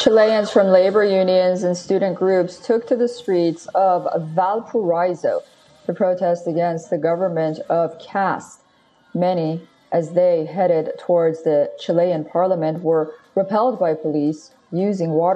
Chileans from labor unions and student groups took to the streets of Valparaiso to protest against the government of Kast. Many, as they headed towards the Chilean parliament, were repelled by police using water